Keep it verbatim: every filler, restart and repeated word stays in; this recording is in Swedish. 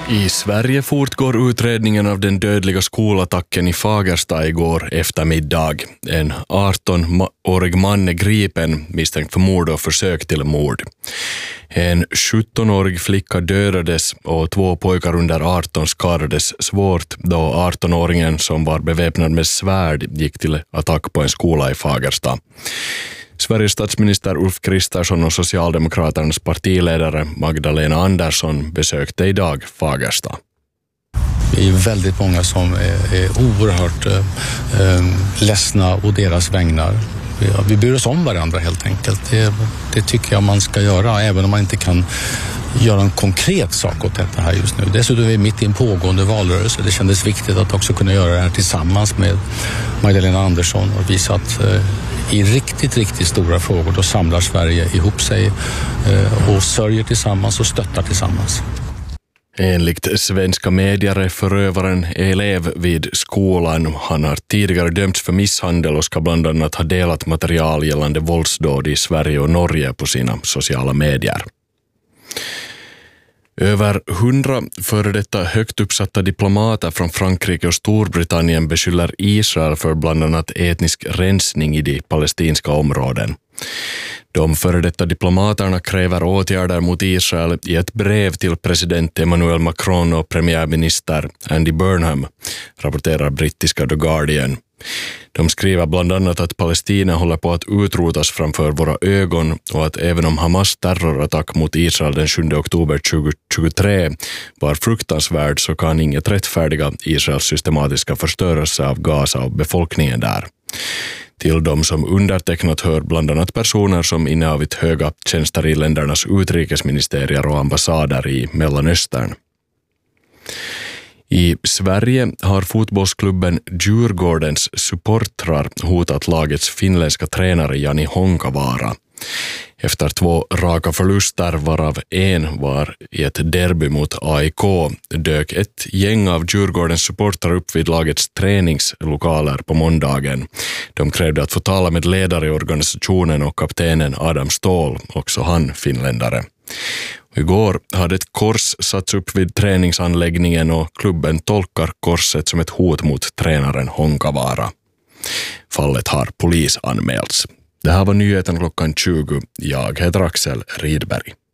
I Sverige fortgår utredningen av den dödliga skolattacken i Fagersta igår eftermiddag. En arton-årig man är gripen misstänkt för mord och försök till mord. En sjutton-årig flicka dödades och två pojkar under arton skadades svårt då arton-åringen som var beväpnad med svärd gick till attack på en skola i Fagersta. Sveriges statsminister Ulf Kristersson och Socialdemokraternas partiledare Magdalena Andersson besökte idag Fagersta. Vi är väldigt många som är, är oerhört eh, ledsna och deras vägnar. Vi, vi bryr oss om varandra helt enkelt. Det, det tycker jag man ska göra, även om man inte kan göra en konkret sak åt detta här just nu. Dessutom är vi mitt i en pågående valrörelse. Det kändes viktigt att också kunna göra det här tillsammans med Magdalena Andersson och visa att eh, i riktigt, riktigt stora frågor då samlar Sverige ihop sig eh, och sörjer tillsammans och stöttar tillsammans. Enligt svenska medier är förövaren elev vid skolan. Han har tidigare dömts för misshandel och ska bland annat ha delat material gällande våldsdåd i Sverige och Norge på sina sociala medier. Över hundra före detta högt uppsatta diplomater från Frankrike och Storbritannien beskyller Israel för bland annat etnisk rensning i de palestinska områden. De före detta diplomaterna kräver åtgärder mot Israel i ett brev till president Emmanuel Macron och premiärminister Andy Burnham, rapporterar brittiska The Guardian. De skriver bland annat att Palestina håller på att utrotas framför våra ögon och att även om Hamas terrorattack mot Israel den sjunde oktober tjugohundratjugotre var fruktansvärd så kan inget rättfärdiga Israels systematiska förstörelse av Gaza och befolkningen där. Till de som undertecknat hör bland annat personer som innehavit höga tjänster i ländernas utrikesministerier och ambassader i Mellanöstern. I Sverige har fotbollsklubben Djurgårdens supportrar hotat lagets finländska tränare Jani Honkavaara. Efter två raka förluster, varav en var i ett derby mot A I K, dök ett gäng av Djurgårdens supportrar upp vid lagets träningslokaler på måndagen. De krävde att få tala med ledare i organisationen och kaptenen Adam Ståhl, också han finländare. Igår hade ett kors satts upp vid träningsanläggningen och klubben tolkar korset som ett hot mot tränaren Honkavaara. Fallet har polisanmälts. Det här var nyheten klockan tjugo. Jag heter Axel Rydberg.